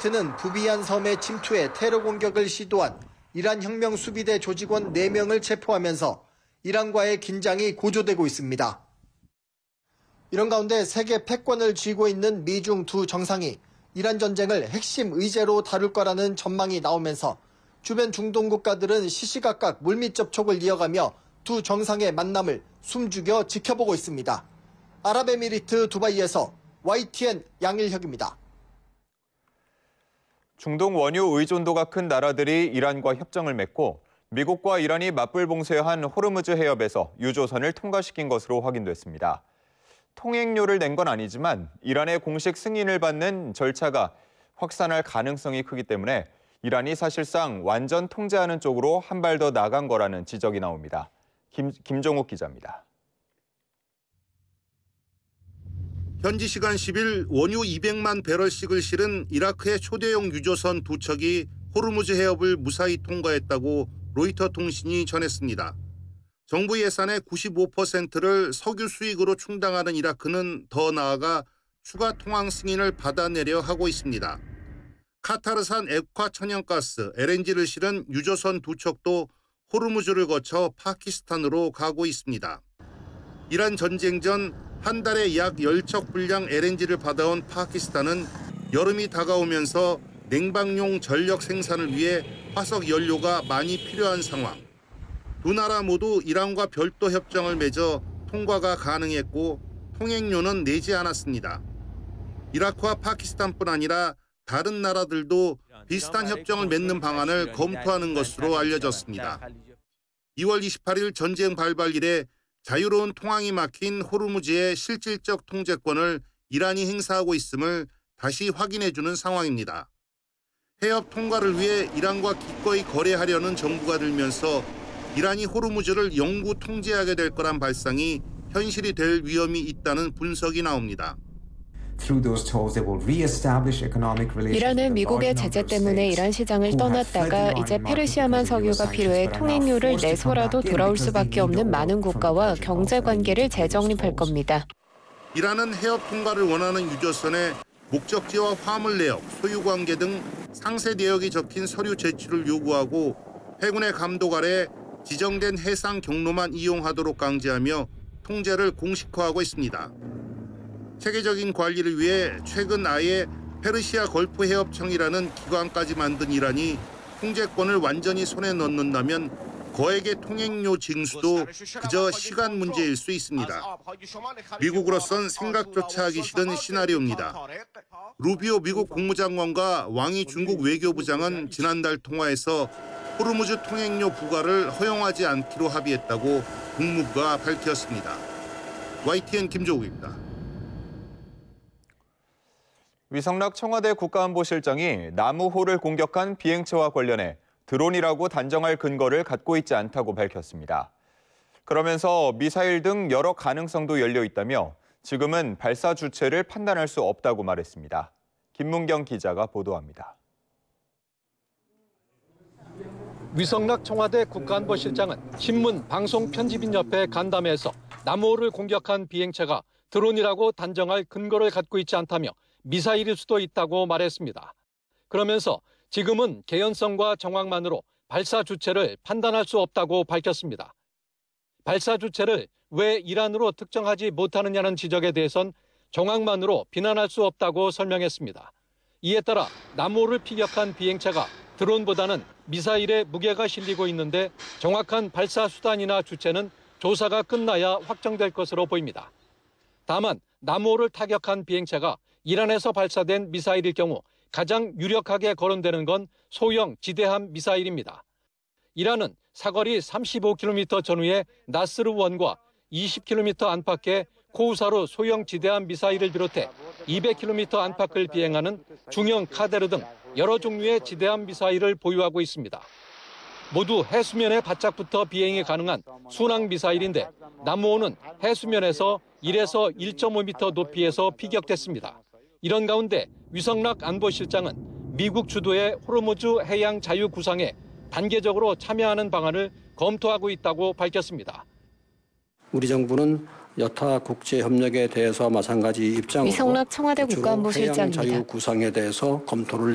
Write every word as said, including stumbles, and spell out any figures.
쿠웨이트는 부비안 섬에 침투해 테러 공격을 시도한 이란 혁명 수비대 조직원 네 명을 체포하면서 이란과의 긴장이 고조되고 있습니다. 이런 가운데 세계 패권을 쥐고 있는 미중 두 정상이 이란 전쟁을 핵심 의제로 다룰 거라는 전망이 나오면서 주변 중동 국가들은 시시각각 물밑 접촉을 이어가며 두 정상의 만남을 숨죽여 지켜보고 있습니다. 아랍에미리트 두바이에서 와이티엔 양일혁입니다. 중동 원유 의존도가 큰 나라들이 이란과 협정을 맺고 미국과 이란이 맞불 봉쇄한 호르무즈 해협에서 유조선을 통과시킨 것으로 확인됐습니다. 통행료를 낸 건 아니지만 이란의 공식 승인을 받는 절차가 확산할 가능성이 크기 때문에 이란이 사실상 완전 통제하는 쪽으로 한 발 더 나간 거라는 지적이 나옵니다. 김, 김종욱 기자입니다. 현지 시간 십 일 원유 이백만 배럴씩을 실은 이라크의 초대형 유조선 두 척이 호르무즈 해협을 무사히 통과했다고 로이터 통신이 전했습니다. 정부 예산의 구십오 퍼센트를 석유 수익으로 충당하는 이라크는 더 나아가 추가 통항 승인을 받아내려 하고 있습니다. 카타르산 액화 천연가스 엘엔지를 실은 유조선 두 척도 호르무즈를 거쳐 파키스탄으로 가고 있습니다. 이란 전쟁 전 한 달에 약 십 척 분량 엘엔지를 받아온 파키스탄은 여름이 다가오면서 냉방용 전력 생산을 위해 화석 연료가 많이 필요한 상황. 두 나라 모두 이란과 별도 협정을 맺어 통과가 가능했고 통행료는 내지 않았습니다. 이라크와 파키스탄뿐 아니라 다른 나라들도 비슷한 협정을 맺는 방안을 검토하는 것으로 알려졌습니다. 이월 이십팔일 전쟁 발발 이래 자유로운 통항이 막힌 호르무즈의 실질적 통제권을 이란이 행사하고 있음을 다시 확인해주는 상황입니다. 해협 통과를 위해 이란과 기꺼이 거래하려는 정부가 들면서 이란이 호르무즈를 영구 통제하게 될 거란 발상이 현실이 될 위험이 있다는 분석이 나옵니다. 이란은 미국의 제재 때문에 이란 시장을 떠났다가 이제 페르시아만 석유가 필요해 통행료를 내서라도 돌아올 수밖에 없는 많은 국가와 경제 관계를 재정립할 겁니다. 이란은 해협 통과를 원하는 유조선에 목적지와 화물 내역, 소유 관계 등 상세 내역이 적힌 서류 제출을 요구하고 해군의 감독 아래 지정된 해상 경로만 이용하도록 강제하며 통제를 공식화하고 있습니다. 체계적인 관리를 위해 최근 아예 페르시아 걸프 해협청이라는 기관까지 만든 이란이 통제권을 완전히 손에 넣는다면 거액의 통행료 징수도 그저 시간 문제일 수 있습니다. 미국으로선 생각조차 하기 싫은 시나리오입니다. 루비오 미국 국무장관과 왕이 중국 외교부장은 지난달 통화에서 호르무즈 통행료 부과를 허용하지 않기로 합의했다고 국무부가 밝혔습니다. 와이티엔 김조국입니다. 위성락 청와대 국가안보실장이 나무호를 공격한 비행체와 관련해 드론이라고 단정할 근거를 갖고 있지 않다고 밝혔습니다. 그러면서 미사일 등 여러 가능성도 열려 있다며 지금은 발사 주체를 판단할 수 없다고 말했습니다. 김문경 기자가 보도합니다. 위성락 청와대 국가안보실장은 신문 방송 편집인 옆에 간담회에서 나무호를 공격한 비행체가 드론이라고 단정할 근거를 갖고 있지 않다며 미사일일 수도 있다고 말했습니다. 그러면서 지금은 개연성과 정확만으로 발사 주체를 판단할 수 없다고 밝혔습니다. 발사 주체를 왜 이란으로 특정하지 못하느냐는 지적에 대해선 정확만으로 비난할 수 없다고 설명했습니다. 이에 따라 나무호를 피격한 비행체가 드론보다는 미사일에 무게가 실리고 있는데 정확한 발사 수단이나 주체는 조사가 끝나야 확정될 것으로 보입니다. 다만 나무호를 타격한 비행체가 이란에서 발사된 미사일일 경우 가장 유력하게 거론되는 건 소형 지대함 미사일입니다. 이란은 사거리 삼십오 킬로미터 전후의 나스르원과 이십 킬로미터 안팎의 코우사르 소형 지대함 미사일을 비롯해 이백 킬로미터 안팎을 비행하는 중형 카데르 등 여러 종류의 지대함 미사일을 보유하고 있습니다. 모두 해수면에 바짝붙어 비행이 가능한 순항 미사일인데 나무호는 해수면에서 일에서 일 점 오 미터 높이에서 피격됐습니다. 이런 가운데 위성락 안보실장은 미국 주도의 호르무즈 해양 자유 구상에 단계적으로 참여하는 방안을 검토하고 있다고 밝혔습니다. 우리 정부는 여타 국제 협력에 대해서 마찬가지 입장으로 위성락 청와대 국가안보실장입니다. 해양 자유 구상에 대해서 검토를